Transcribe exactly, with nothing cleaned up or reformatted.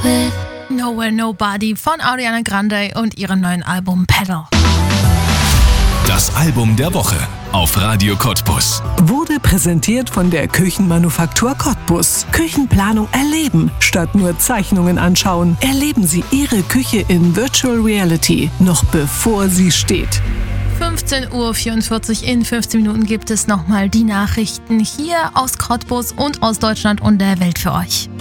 with. Nowhere Nobody von Ariana Grande und ihrem neuen Album Pedal. Das Album der Woche auf Radio Cottbus. Wurde präsentiert von der Küchenmanufaktur Cottbus. Küchenplanung erleben, statt nur Zeichnungen anschauen. Erleben Sie Ihre Küche in Virtual Reality, noch bevor sie steht. fünfzehn Uhr vierundvierzig, in fünfzehn Minuten gibt es nochmal die Nachrichten hier aus Cottbus und aus Deutschland und der Welt für euch.